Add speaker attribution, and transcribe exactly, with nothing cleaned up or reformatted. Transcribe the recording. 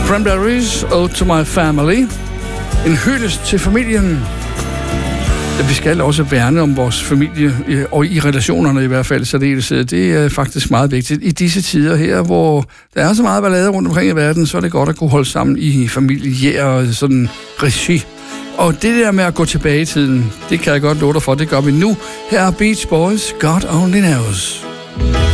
Speaker 1: Cranberries, Ode to My Family. En hyldest til familien. Ja, vi skal også værne om vores familie, og i relationerne i hvert fald særdeles. Det er faktisk meget vigtigt. I disse tider her, hvor der er så meget ballade rundt omkring i verden, så er det godt at kunne holde sammen i familiære og sådan regi. Og det der med at gå tilbage i tiden, det kan jeg godt love dig for, det gør vi nu. Her er Beach Boys, God Only Knows.